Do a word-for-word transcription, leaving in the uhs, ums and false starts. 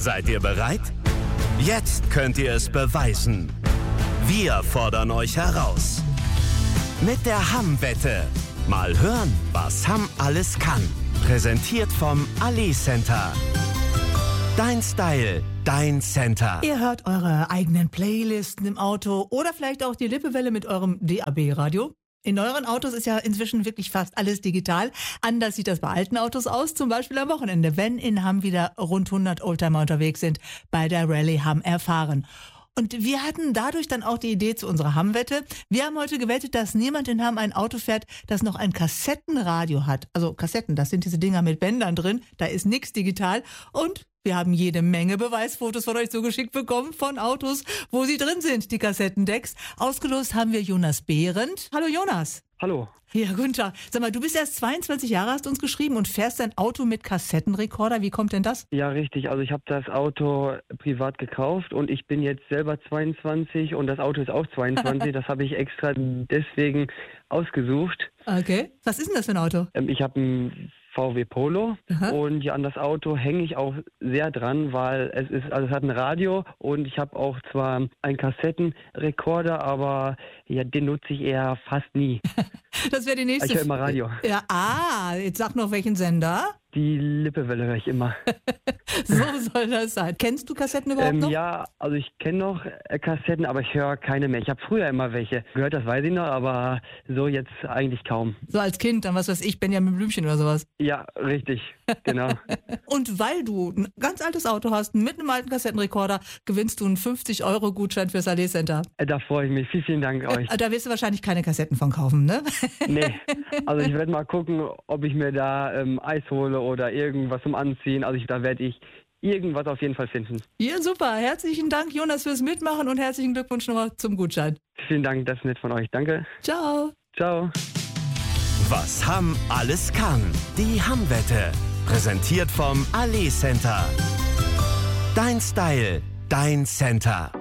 Seid ihr bereit? Jetzt könnt ihr es beweisen. Wir fordern euch heraus. Mit der Hamm-Wette. Mal hören, was Hamm alles kann. Präsentiert vom Allee Center. Dein Style, dein Center. Ihr hört eure eigenen Playlisten im Auto oder vielleicht auch die Lippewelle mit eurem D A B-Radio. In neueren Autos ist ja inzwischen wirklich fast alles digital. Anders sieht das bei alten Autos aus, zum Beispiel am Wochenende, wenn in Hamm wieder rund hundert Oldtimer unterwegs sind, bei der Rallye Hamm erfahren. Und wir hatten dadurch dann auch die Idee zu unserer Hamm-Wette. Wir haben heute gewettet, dass niemand in Hamm ein Auto fährt, das noch ein Kassettenradio hat. Also Kassetten, das sind diese Dinger mit Bändern drin, da ist nichts digital. Und wir haben jede Menge Beweisfotos von euch zugeschickt bekommen von Autos, wo sie drin sind, die Kassettendecks. Ausgelost haben wir Jonas Behrendt. Hallo Jonas. Hallo. Ja, Günther. Sag mal, du bist erst zweiundzwanzig Jahre, hast du uns geschrieben und fährst ein Auto mit Kassettenrekorder. Wie kommt denn das? Ja, richtig. Also ich habe das Auto privat gekauft und ich bin jetzt selber zweiundzwanzig und das Auto ist auch zweiundzwanzig. Das habe ich extra deswegen ausgesucht. Okay. Was ist denn das für ein Auto? Ähm, ich habe ein V W Polo. Aha. Und ja, an das Auto hänge ich auch sehr dran, weil es ist, also es hat ein Radio und ich habe auch zwar einen Kassettenrekorder, aber ja, den nutze ich eher fast nie. Das wäre die nächste. Ich höre immer Radio. Ja, ah, jetzt sag noch welchen Sender. Die Lippewelle höre ich immer. So soll das sein. Kennst du Kassetten überhaupt ähm, noch? Ja, also ich kenne noch äh, Kassetten, aber ich höre keine mehr. Ich habe früher immer welche gehört, das weiß ich noch, aber so jetzt eigentlich kaum. So als Kind, dann was weiß ich, Benjamin Blümchen oder sowas. Ja, richtig, genau. Und weil du ein ganz altes Auto hast, mit einem alten Kassettenrekorder, gewinnst du einen fünfzig Euro Gutschein fürs Allee Center. Äh, da freue ich mich. Vielen, vielen Dank euch. Da wirst du wahrscheinlich keine Kassetten von kaufen, ne? Nee, also ich werde mal gucken, ob ich mir da ähm, Eis hole oder irgendwas zum Anziehen. Also ich, da werde ich irgendwas auf jeden Fall finden. Ja, super. Herzlichen Dank, Jonas, fürs Mitmachen und herzlichen Glückwunsch nochmal zum Gutschein. Vielen Dank, das ist nett von euch. Danke. Ciao. Ciao. Was Hamm alles kann. Die Hamm-Wette. Präsentiert vom Allee Center. Dein Style, dein Center.